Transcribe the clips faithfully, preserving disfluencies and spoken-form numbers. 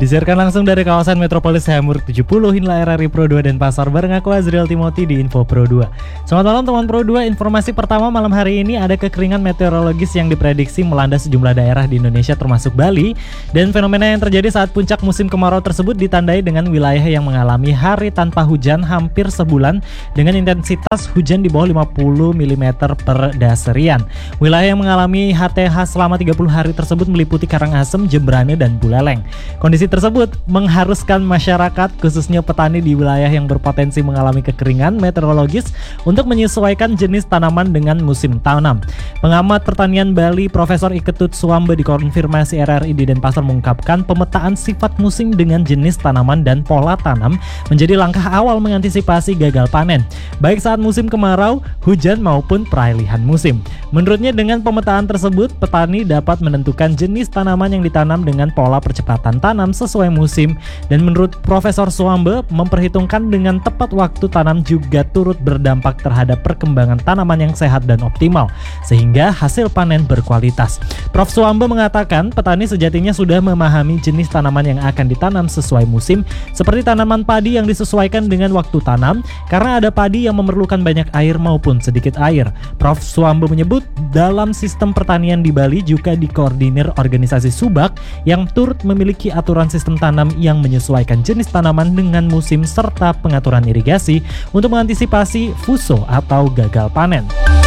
Disiarkan langsung dari kawasan Metropolis Hamburg tujuh puluh, inilah R R I Pro dua Denpasar bareng aku Azriel Timothy di Info Pro dua. Selamat malam teman Pro dua, informasi pertama malam hari ini ada kekeringan meteorologis yang diprediksi melanda sejumlah daerah di Indonesia termasuk Bali. Dan fenomena yang terjadi saat puncak musim kemarau tersebut ditandai dengan wilayah yang mengalami hari tanpa hujan hampir sebulan dengan intensitas hujan di bawah lima puluh milimeter per dasarian. Wilayah yang mengalami H T H selama tiga puluh hari tersebut meliputi Karangasem, Jembrane, dan Buleleng. Kondisi tersebut mengharuskan masyarakat khususnya petani di wilayah yang berpotensi mengalami kekeringan meteorologis untuk menyesuaikan jenis tanaman dengan musim tanam. Pengamat pertanian Bali Profesor Iketut Suambe dikonfirmasi R R I di Denpasar mengungkapkan pemetaan sifat musim dengan jenis tanaman dan pola tanam menjadi langkah awal mengantisipasi gagal panen baik saat musim kemarau, hujan maupun peralihan musim. Menurutnya dengan pemetaan tersebut petani dapat menentukan jenis tanaman yang ditanam dengan pola percepatan tanam sesuai musim, dan menurut Profesor Suambe memperhitungkan dengan tepat waktu tanam juga turut berdampak terhadap perkembangan tanaman yang sehat dan optimal sehingga hasil panen berkualitas. Prof Suambe mengatakan petani sejatinya sudah memahami jenis tanaman yang akan ditanam sesuai musim seperti tanaman padi yang disesuaikan dengan waktu tanam karena ada padi yang memerlukan banyak air maupun sedikit air. Prof Suambe menyebut dalam sistem pertanian di Bali juga dikoordinir organisasi Subak yang turut memiliki aturan sistem tanam yang menyesuaikan jenis tanaman dengan musim serta pengaturan irigasi untuk mengantisipasi fuso atau gagal panen.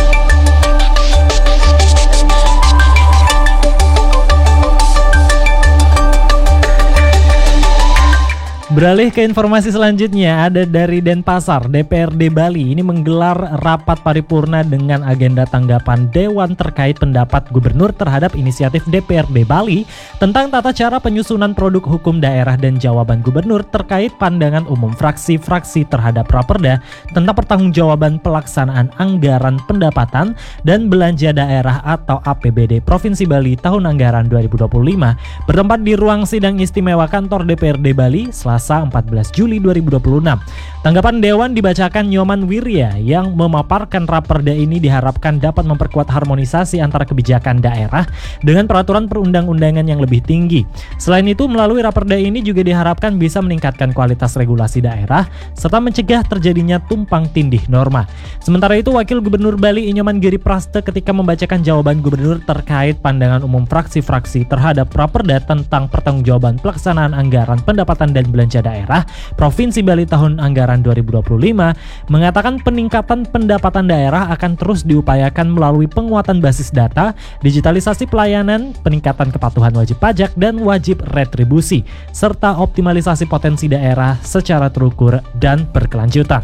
Beralih ke informasi selanjutnya, ada dari Denpasar. D P R D Bali ini menggelar rapat paripurna dengan agenda tanggapan Dewan terkait pendapat Gubernur terhadap inisiatif D P R D Bali tentang tata cara penyusunan produk hukum daerah dan jawaban Gubernur terkait pandangan umum fraksi-fraksi terhadap Raperda tentang pertanggungjawaban pelaksanaan anggaran pendapatan dan belanja daerah atau A P B D Provinsi Bali tahun anggaran dua ribu dua puluh lima bertempat di ruang sidang istimewa kantor D P R D Bali Selasa empat belas Juli dua ribu dua puluh enam. Tanggapan Dewan dibacakan Nyoman Wirya yang memaparkan Raperda ini diharapkan dapat memperkuat harmonisasi antara kebijakan daerah dengan peraturan perundang-undangan yang lebih tinggi. Selain itu, melalui Raperda ini juga diharapkan bisa meningkatkan kualitas regulasi daerah serta mencegah terjadinya tumpang tindih norma. Sementara itu, Wakil Gubernur Bali Inyoman Giri Praste ketika membacakan jawaban Gubernur terkait pandangan umum fraksi-fraksi terhadap Raperda tentang pertanggungjawaban pelaksanaan anggaran pendapatan dan belanja daerah Provinsi Bali tahun anggaran dua ribu dua puluh lima mengatakan peningkatan pendapatan daerah akan terus diupayakan melalui penguatan basis data, digitalisasi pelayanan, peningkatan kepatuhan wajib pajak dan wajib retribusi, serta optimalisasi potensi daerah secara terukur dan berkelanjutan.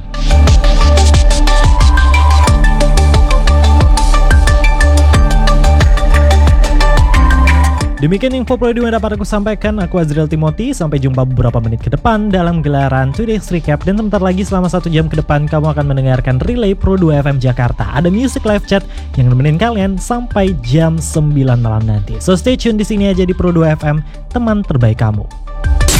Demikian info Pro dua yang dapat aku sampaikan. Aku Azriel Timothy. Sampai jumpa beberapa menit ke depan dalam gelaran Today's Recap. Dan sebentar lagi selama satu jam ke depan kamu akan mendengarkan relay Pro dua F M Jakarta. Ada music live chat yang nemenin kalian sampai jam sembilan malam nanti. So stay tune di sini aja di Pro dua F M, teman terbaik kamu.